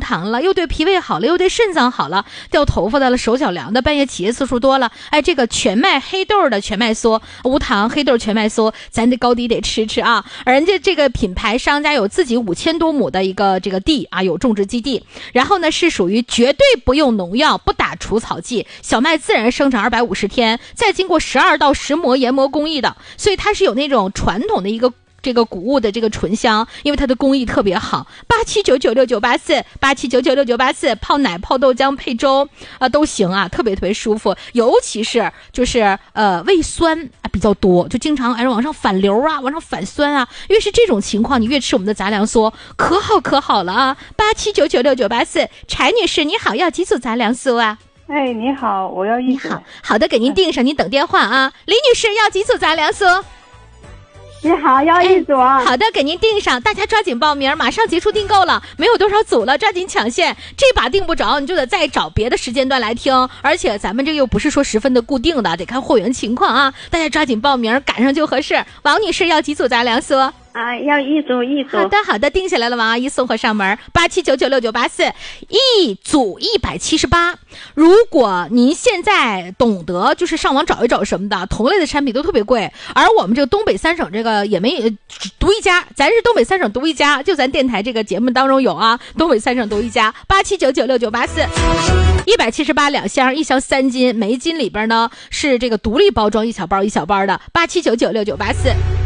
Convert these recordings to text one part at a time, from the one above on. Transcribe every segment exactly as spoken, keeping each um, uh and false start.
糖了，又对脾胃好了，又对肾脏好了，掉头发的了，手脚凉的，半夜起夜次数多了，哎，这个全麦黑豆的全麦酥，无糖黑豆全麦酥，咱得高低得吃吃啊。而人家这个品牌商家有自己五千多亩的一个这个地啊，有种植基地，然后呢是属于绝对不用农药、不打除草剂，小麦自然生长二百五十天，再经过十二道石磨研磨工艺的，所以它是有那种传统的一个这个谷物的这个醇香，因为它的工艺特别好。八七九九六九八四，八七九九六九八四，泡奶、泡豆浆、配粥啊、呃、都行啊，特别特别舒服。尤其是就是呃胃酸啊比较多，就经常哎往上反流啊，往上反酸啊，越是这种情况，你越吃我们的杂粮酥，可好可好了啊！八七九九六九八四，柴女士你好，要几组杂粮酥啊？ 哎，你好，我要一组。 你好，好的，给您订上，您等电话啊。李女士要几组杂粮酥？ 你好，要一组、 哎。好的，给您订上，大家抓紧报名，马上结束订购了，没有多少组了，抓紧抢线。这把订不着，你就得再找别的时间段来听，而且咱们这又不是说十分的固定的，得看货源情况啊。大家抓紧报名，赶上就合适。王女士要几组杂粮酥？ 啊，要一组一组。 好的好的，定下来了，王阿姨送货上门。八七九九六九八四，一组一百七十八。如果您现在懂得，就是上网找一找什么的，同类的产品都特别贵，而我们这个东北三省这个也没独一家，咱是东北三省独一家，就咱电台这个节目当中有啊，东北三省独一家。八七九九六九八四，一百七十八两箱，一箱三斤，每一斤里边呢是这个独立包装，一小包一小包的。八七九九六九八四。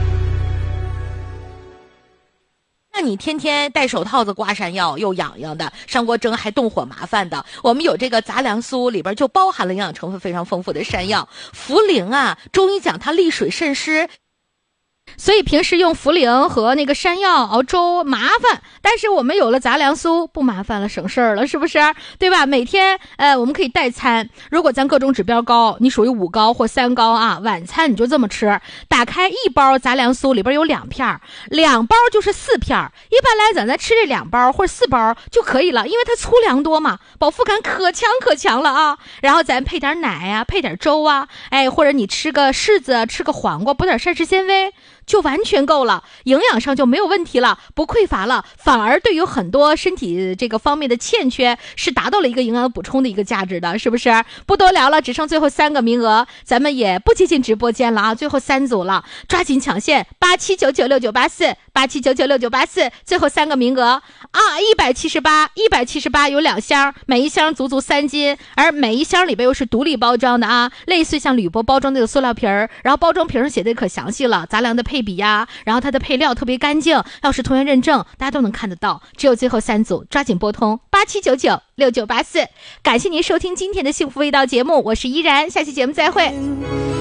那你天天戴手套子刮山药又痒痒的，上锅蒸还动火麻烦的，我们有这个杂粮酥，里边就包含了营养成分非常丰富的山药。茯苓啊，中医讲它利水渗湿，所以平时用茯苓和那个山药熬粥麻烦，但是我们有了杂粮酥不麻烦了，省事儿了，是不是？对吧？每天呃我们可以代餐，如果咱各种指标高，你属于五高或三高啊，晚餐你就这么吃，打开一包杂粮酥里边有两片，两包就是四片，一般来讲咱吃这两包或者四包就可以了，因为它粗粮多嘛，饱腹感可强可强了啊。然后咱配点奶啊，配点粥啊，哎，或者你吃个柿子，吃个黄瓜，补点膳食纤维，就完全够了，营养上就没有问题了，不匮乏了，反而对于很多身体这个方面的欠缺是达到了一个营养补充的一个价值的，是不是？不多聊了，只剩最后三个名额，咱们也不接近直播间了啊，最后三组了，抓紧抢线，八七九九六九八四，八七九九六九八四，最后三个名额啊，一百七十八，一百七十八有两箱，每一箱足足三斤，而每一箱里边又是独立包装的啊，类似像铝箔包装那个塑料皮儿，然后包装皮上写的可详细了，杂粮的配比呀，然后它的配料特别干净，要是同源认证，大家都能看得到。只有最后三组，抓紧拨通八七九九六九八四。感谢您收听今天的幸福味道节目，我是依然，下期节目再会。